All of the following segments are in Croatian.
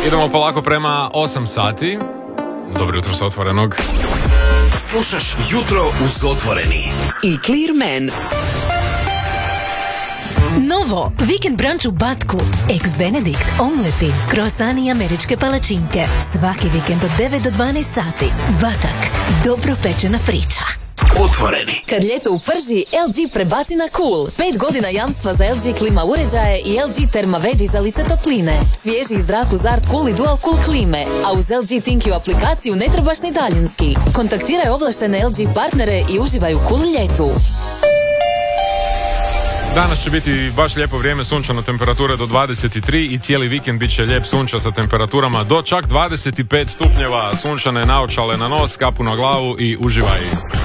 Idemo polako prema 8 sati. Dobro jutro s Otvorenog. Slušaš Jutro uz Otvoreni i Clearman. Novo, vikend brunch u Batku. Ex-Benedict, omleti, krosani i američke palačinke. Svaki vikend od 9 do 12 sati. Batak, dobro pečena priča. Otvoreni. Kad ljeto uprži, LG prebaci na cool. 5 godina jamstva za LG klima uređaje i LG Thermaved dizalice topline. Svježi zrak uz Art Cool i Dual Cool klime. A uz LG ThinQ aplikaciju ne trebaš ni daljinski. Kontaktiraj ovlaštene LG partnere i uživaj u cool ljetu. Danas će biti baš lijepo vrijeme, sunčano, temperature do 23 i cijeli vikend bit će lijep sunča sa temperaturama do čak 25 stupnjeva. Sunčane naočale na nos, kapu na glavu i uživaj.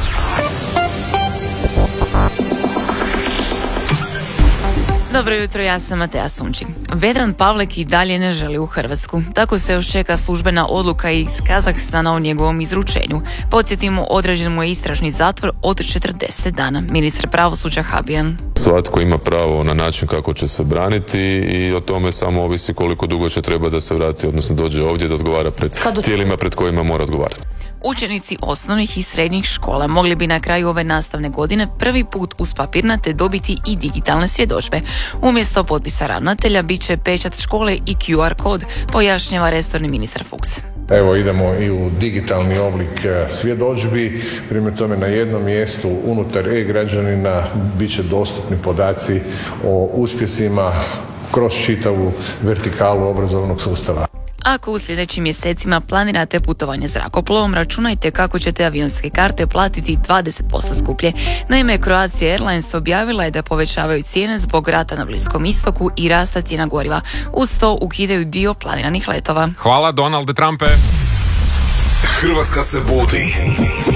Dobro jutro, ja sam Matea Sunčin. Vedran Pavlek i dalje ne želi u Hrvatsku. Tako se još čeka službena odluka iz Kazahstana o njegovom izručenju. Podsjetimo, određen mu je istražni zatvor od 40 dana. Ministar pravosuđa Habijan. Svatko ima pravo na način kako će se braniti i o tome samo ovisi koliko dugo će treba da se vrati, odnosno dođe ovdje da odgovara pred tijelima pred kojima mora odgovarati. Učenici osnovnih i srednjih škola mogli bi na kraju ove nastavne godine prvi put uz papirnate dobiti i digitalne svjedodžbe. Umjesto potpisa ravnatelja bit će pečat škole i QR kod, pojašnjava resorni ministar Fuchs. Evo idemo i u digitalni oblik svjedodžbi, primjer tome na jednom mjestu unutar e-građanina bit će dostupni podaci o uspjesima kroz čitavu vertikalu obrazovnog sustava. Ako u sljedećim mjesecima planirate putovanje zrakoplovom, računajte kako ćete avionske karte platiti 20% skuplje. Naime, Croatia Airlines objavila je da povećavaju cijene zbog rata na Bliskom istoku i rasta cijena goriva. Uz to ukidaju dio planiranih letova. Hvala, Donalde Trumpe. Hrvatska se budi.